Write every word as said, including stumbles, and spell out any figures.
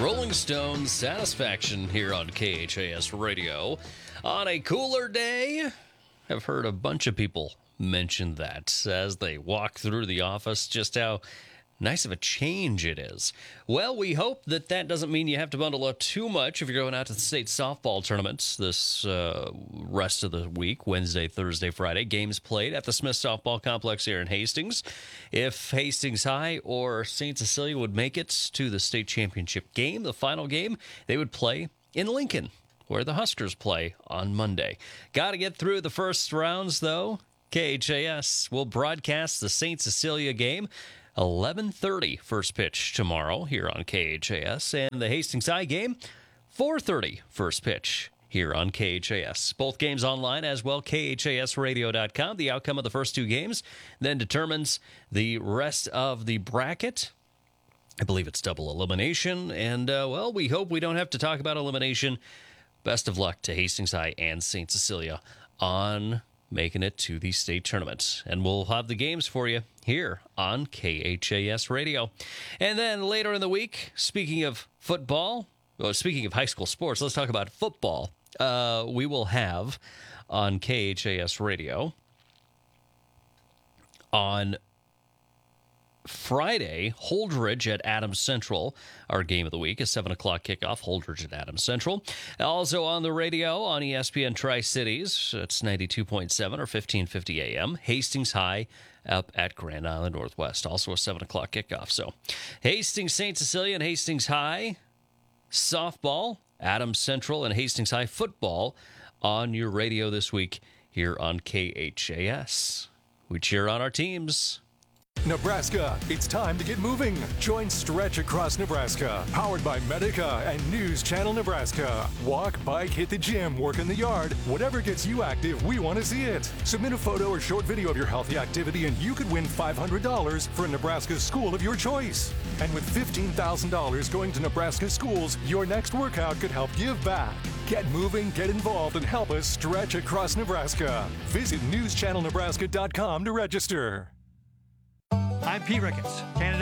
Rolling Stones Satisfaction here on K H A S Radio. On a cooler day, I've heard a bunch of people mention that as they walk through the office, just how nice of a change it is. Well, we hope that that doesn't mean you have to bundle up too much if you're going out to the state softball tournaments this uh, rest of the week, Wednesday, Thursday, Friday. Games played at the Smith Softball Complex here in Hastings. If Hastings High or Saint Cecilia would make it to the state championship game, the final game, they would play in Lincoln, where the Huskers play on Monday. Got to get through the first rounds, though. K H A S will broadcast the Saint Cecilia game eleven thirty first pitch tomorrow here on K H A S, and the Hastings High game four thirty first pitch here on K H A S. Both games online as well, K H A S radio dot com. The outcome of the first two games then determines the rest of the bracket. I believe it's double elimination, and uh, well, we hope we don't have to talk about elimination. Best of luck to Hastings High and Saint Cecilia on making it to the state tournament. And we'll have the games for you here on K H A S Radio. And then later in the week, speaking of football, well, speaking of high school sports, let's talk about football. Uh, we will have on K H A S Radio on Friday, Holdridge at Adams Central. Our game of the week is seven o'clock kickoff, Holdridge at Adams Central. Also on the radio on E S P N Tri-Cities, it's ninety-two point seven or fifteen fifty A M. Hastings High up at Grand Island Northwest, also a seven o'clock kickoff. So Hastings, Saint Cecilia, and Hastings High softball, Adams Central, and Hastings High football on your radio this week here on K H A S. We cheer on our teams. Nebraska, it's time to get moving. Join Stretch Across Nebraska, powered by Medica and News Channel Nebraska. Walk, bike, hit the gym, work in the yard. Whatever gets you active, we want to see it. Submit a photo or short video of your healthy activity and you could win five hundred dollars for a Nebraska school of your choice. And with fifteen thousand dollars going to Nebraska schools, your next workout could help give back. Get moving, get involved, and help us stretch across Nebraska. Visit news channel nebraska dot com to register. I'm Pete Ricketts, Canada